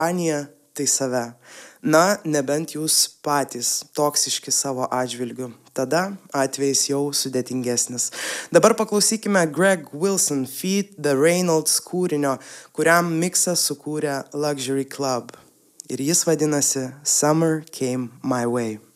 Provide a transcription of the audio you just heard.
kompaniją, tai save. Na, nebent jūs patys toksiški savo atžvilgiu. Tada atvejis jau sudėtingesnis. Dabar paklausykime Greg Wilson feat. The Reynolds kūrinio, kuriam miksą sukūrė Luxury Club. Ir jis vadinasi Summer Came My Way.